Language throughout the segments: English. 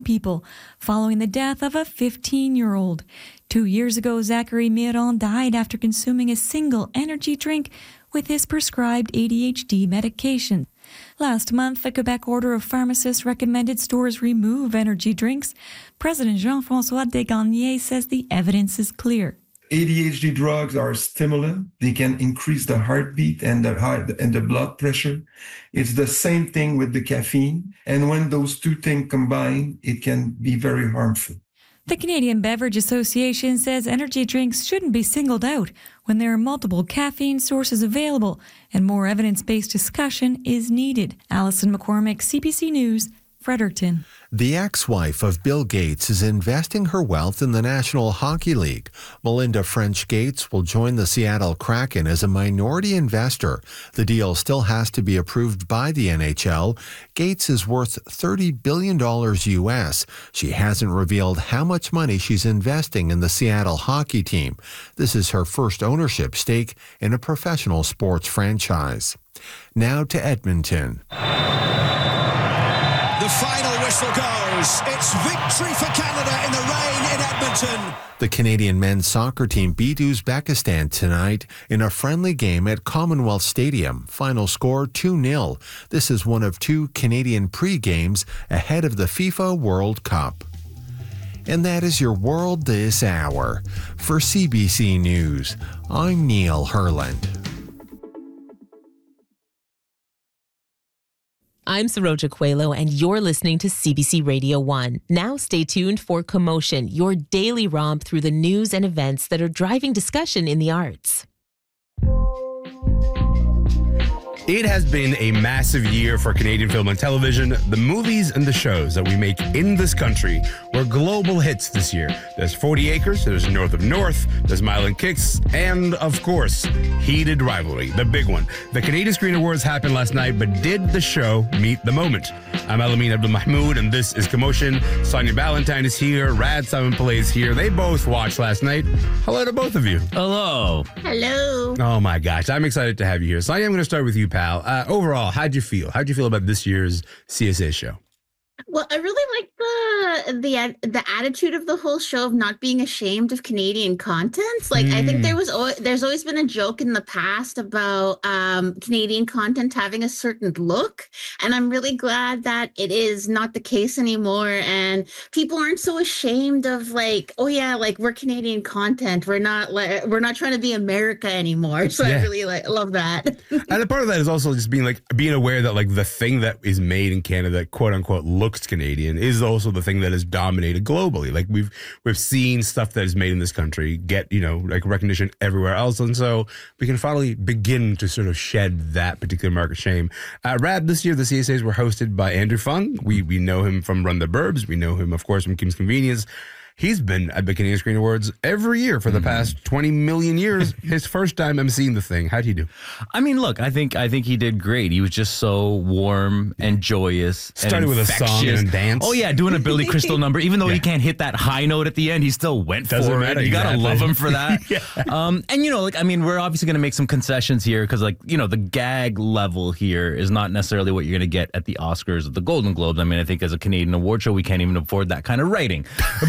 people following the death of a 15-year-old. 2 years ago, Zachary Miron died after consuming a single energy drink with his prescribed ADHD medication. Last month, the Quebec Order of Pharmacists recommended stores remove energy drinks. President Jean-François Desgagnés says the evidence is clear. ADHD drugs are a stimulant. They can increase the heartbeat and the blood pressure. It's the same thing with the caffeine. And when those two things combine, it can be very harmful. The Canadian Beverage Association says energy drinks shouldn't be singled out when there are multiple caffeine sources available and more evidence-based discussion is needed. Alison McCormick, CBC News, Fredericton. The ex-wife of Bill Gates is investing her wealth in the National Hockey League. Melinda French Gates will join the Seattle Kraken as a minority investor. The deal still has to be approved by the NHL. Gates is worth $30 billion U.S. She hasn't revealed how much money she's investing in the Seattle hockey team. This is her first ownership stake in a professional sports franchise. Now to Edmonton. The final whistle goes. It's victory for Canada in the rain in Edmonton. The Canadian men's soccer team beat Uzbekistan tonight in a friendly game at Commonwealth Stadium. Final score 2-0. This is one of two Canadian pre-games ahead of the FIFA World Cup. And that is your world this hour. For CBC News, I'm Neil Herland. I'm Saroja Coelho, and you're listening to CBC Radio 1. Now stay tuned for Commotion, your daily romp through the news and events that are driving discussion in the arts. It has been a massive year for Canadian film and television. The movies and the shows that we make in this country were global hits this year. There's 40 Acres, there's North of North, there's Mile and Kicks, and, of course, Heated Rivalry, the big one. The Canadian Screen Awards happened last night, but did the show meet the moment? I'm Alameen Abdul-Mahmoud, and this is Commotion. Sonia Ballantyne is here, Rad Simon Pillay is here. They both watched last night. Hello to both of you. Hello. Hello. Oh, my gosh. I'm excited to have you here. Sonia, I'm going to start with you, pal. Overall, how'd you feel? How'd you feel about this year's CSA show? Well, I really like the attitude of the whole show of not being ashamed of Canadian content. Like, I think there's always been a joke in the past about Canadian content having a certain look, and I'm really glad that it is not the case anymore. And people aren't so ashamed of like, oh yeah, like we're Canadian content. We're not trying to be America anymore. So yeah. I really love that. And a part of that is also just being aware that like the thing that is made in Canada, quote unquote, looks Canadian is also the thing that has dominated globally. Like we've seen stuff that is made in this country get, like recognition everywhere else. And so we can finally begin to sort of shed that particular mark of shame. Rad, this year the CSAs were hosted by Andrew Fung. We know him from Run the Burbs. We know him, of course, from Kim's Convenience. He's been at the Canadian Screen Awards every year for the past 20 million years. His first time emceeing the thing. How'd he do? I mean, look, I think he did great. He was just so warm and joyous. Started with a song and a dance. Oh, yeah, doing a Billy Crystal number. Even though he can't hit that high note at the end, he still went for it. You got to love him for that. And, we're obviously going to make some concessions here because, the gag level here is not necessarily what you're going to get at the Oscars or the Golden Globes. I mean, I think as a Canadian award show, we can't even afford that kind of writing.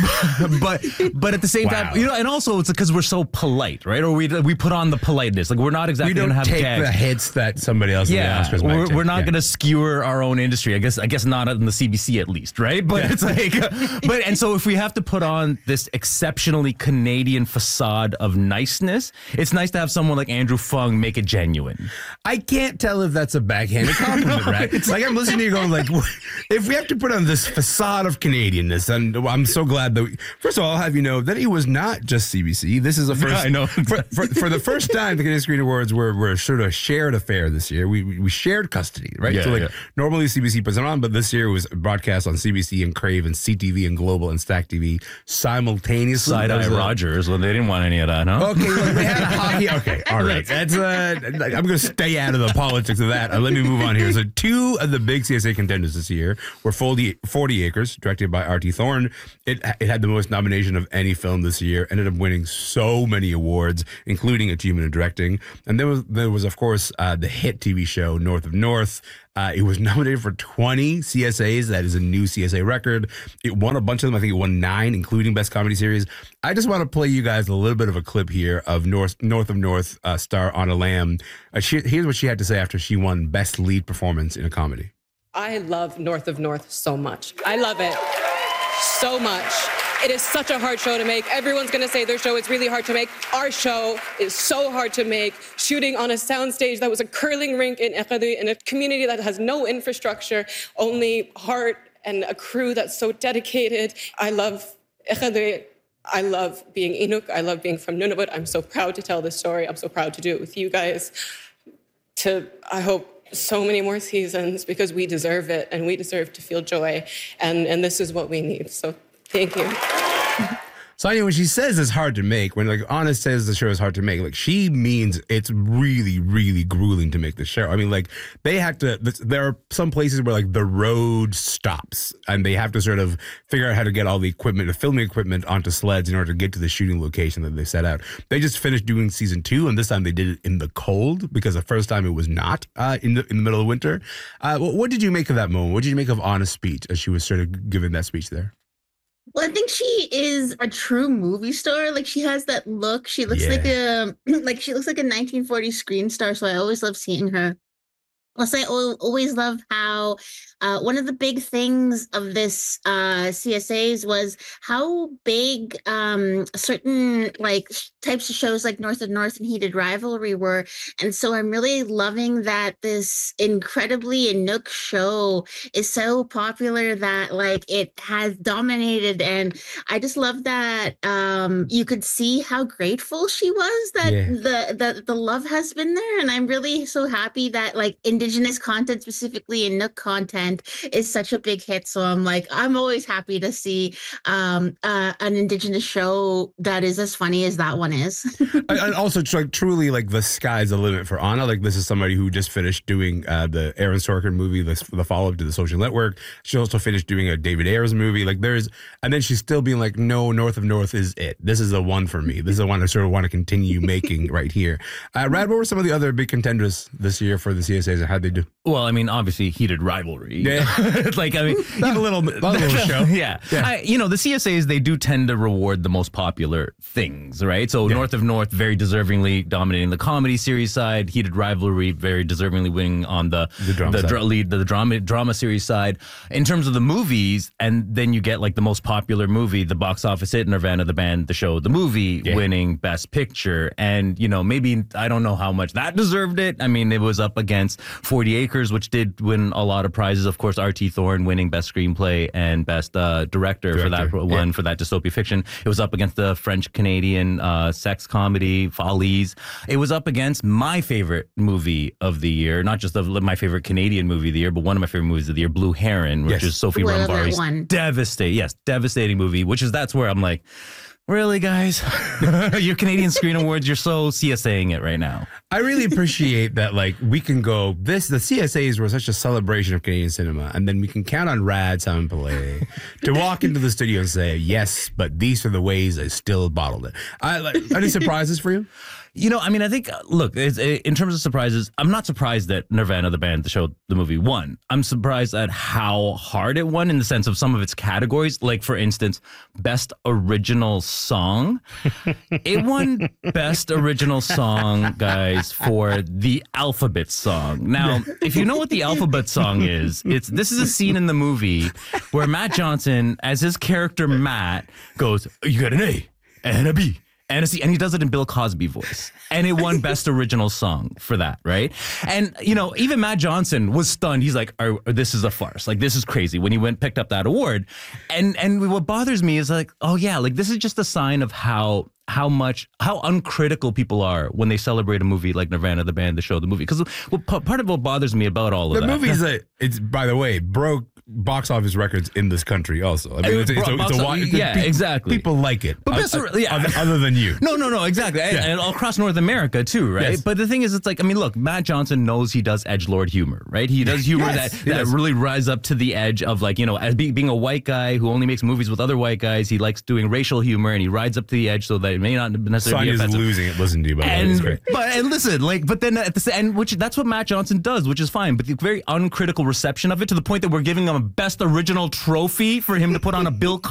But at the same time, and also it's because we're so polite, right? Or we put on the politeness. Like we're not exactly going to have take gags. The hits that somebody else in the Oscars might take. We're not going to skewer our own industry. I guess not in the CBC at least, right? But it's like, and so if we have to put on this exceptionally Canadian facade of niceness, it's nice to have someone like Andrew Fung make it genuine. I can't tell if that's a backhanded compliment, right? It's like I'm listening to you going like, if we have to put on this facade of Canadianness, and I'm so glad that. First of all, I'll have you know that he was not just CBC. This is a first. Yeah, I know. for the first time, the Canadian Screen Awards were sort of a shared affair this year. We shared custody, right? Yeah, so normally CBC puts it on, but this year it was broadcast on CBC and Crave and CTV and Global and Stack TV simultaneously. Side-Eye Rogers. Well, they didn't want any of that, huh? Okay, look, they had hockey. Okay, all right. That's I'm going to stay out of the politics of that. Let me move on here. So two of the big CSA contenders this year were 40 Acres, directed by R.T. Thorne. It had the most nomination of any film this year. Ended up winning so many awards, including Achievement in Directing. And there was of course, the hit TV show North of North. It was nominated for 20 CSAs. That is a new CSA record. It won a bunch of them. I think it won 9, including Best Comedy Series. I just want to play you guys a little bit of a clip here of North of North star Anna Lamb. Here's what she had to say after she won Best Lead Performance in a Comedy. I love North of North so much. I love it so much. It is such a hard show to make. Everyone's going to say their show is really hard to make. Our show is so hard to make. Shooting on a soundstage that was a curling rink in Ekadu in a community that has no infrastructure, only heart and a crew that's so dedicated. I love Ekadu. I love being Inuk. I love being from Nunavut. I'm so proud to tell this story. I'm so proud to do it with you guys. I hope so many more seasons because we deserve it and we deserve to feel joy. And this is what we need. So thank you. So anyway, when she says it's hard to make, when like Anna says the show is hard to make, like she means it's really, really grueling to make the show. I mean, like they have to, there are some places where like the road stops and they have to sort of figure out how to get all the equipment, the filming equipment onto sleds in order to get to the shooting location that they set out. They just finished doing season 2 and this time they did it in the cold because the first time it was not in the middle of winter. What did you make of that moment? What did you make of Anna's speech as she was sort of giving that speech there? Well, I think she is a true movie star. Like she has that look. She looks like a 1940s screen star. So I always love seeing her. Plus, I always love how one of the big things of this CSAs was how big certain like types of shows like North of North and Heated Rivalry were. And so I'm really loving that this incredibly Inuk show is so popular that like it has dominated. And I just love that you could see how grateful she was that the love has been there. And I'm really so happy that like Indigenous content, specifically Inuk content, is such a big hit. So I'm always happy to see an Indigenous show that is as funny as that one is. And also, like, truly, like the sky's the limit for Anna. Like this is somebody who just finished doing the Aaron Sorkin movie, the follow-up to The Social Network. She also finished doing a David Ayers movie. Like and then she's still being like, no, North of North is it. This is the one for me. This is the one I sort of want to continue making right here. Rad, what were some of the other big contenders this year for the CSAs and how'd they do? Well, I mean, obviously, Heated Rivalry. Yeah. Like, I mean, that little show. Yeah. The CSAs, they do tend to reward the most popular things, right? So North of North, very deservingly dominating the comedy series side. Heated Rivalry, very deservingly winning on the drama series side. In terms of the movies, and then you get like the most popular movie, the box office hit, Nirvana the band, the show, the movie, winning Best Picture. And, maybe, I don't know how much that deserved it. I mean, it was up against 40 Acres, which did win a lot of prizes. Of course, R.T. Thorne winning Best Screenplay and Best Director for that one, for that dystopia fiction. It was up against the French-Canadian sex comedy, Follies. It was up against my favorite movie of the year, not just my favorite Canadian movie of the year, but one of my favorite movies of the year, Blue Heron, which is Sophie Rambari's devastating movie, that's where I'm like, really, guys? Your Canadian Screen Awards, you're so CSAing it right now. I really appreciate that, like, we can go, the CSAs were such a celebration of Canadian cinema, and then we can count on Rad Sampale to walk into the studio and say, yes, but these are the ways I still bottled it. Any surprises for you? I think, look, in terms of surprises, I'm not surprised that Nirvana, the band, the show, the movie won. I'm surprised at how hard it won in the sense of some of its categories. Like, for instance, Best Original Song. It won Best Original Song, guys, for the Alphabet Song. Now, if you know what the Alphabet Song is, this is a scene in the movie where Matt Johnson, as his character Matt, goes, you got an A and a B. And he does it in Bill Cosby voice. And it won Best Original Song for that, right? And, even Matt Johnson was stunned. He's like, this is a farce. Like, this is crazy when he picked up that award. And what bothers me is like, oh, yeah, like this is just a sign of how uncritical people are when they celebrate a movie like Nirvana, the band, the show, the movie. Because part of what bothers me about all of that. The movie is, it's, by the way, broke box office records in this country also. I mean, it's a wide... Yeah, exactly. People like it. But other than you. No, exactly. Yeah. And across North America, too, right? Yes. But the thing is, it's like, I mean, look, Matt Johnson knows he does edgelord humor, right? He does humor that really rise up to the edge of, like, you know, as being a white guy who only makes movies with other white guys, he likes doing racial humor, and he rides up to the edge so that it may not necessarily be offensive. Losing it, listen to you, by the way. It's great. And listen, like, but then at the end, which that's what Matt Johnson does, which is fine, but the very uncritical reception of it to the point that we're giving him a Best Original trophy for him to put on a Bill